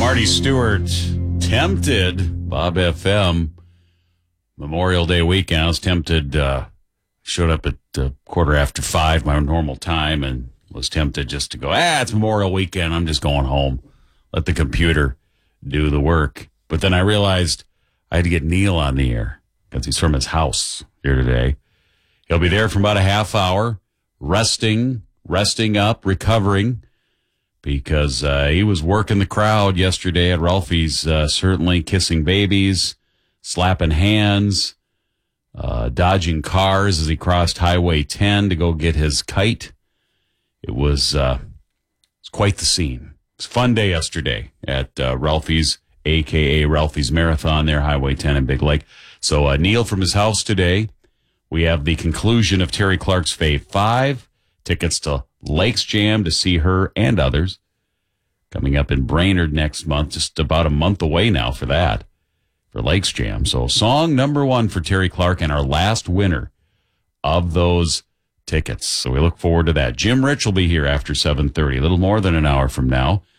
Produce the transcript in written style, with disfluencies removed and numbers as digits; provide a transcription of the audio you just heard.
Marty Stewart, Tempted, Bob FM, Memorial Day weekend. I was tempted, showed up at 5:15, my normal time, and was tempted just to go, it's Memorial weekend, I'm just going home. Let the computer do the work. But then I realized I had to get Neil on the air because he's from his house here today. He'll be there for about a half hour, resting up, recovering, because he was working the crowd yesterday at Ralphie's, certainly kissing babies, slapping hands, dodging cars as he crossed Highway 10 to go get his kite. It was quite the scene. It was a fun day yesterday at Ralphie's, a.k.a. Ralphie's Marathon there, Highway 10 in Big Lake. So Neil from his house today. We have the conclusion of Terry Clark's Fave 5, tickets to Lakes Jam to see her and others. Coming up in Brainerd next month, just about a month away now for that, for Lakes Jam. So song number 1 for Terry Clark and our last winner of those tickets. So we look forward to that. Jim Rich will be here after 7:30, a little more than an hour from now.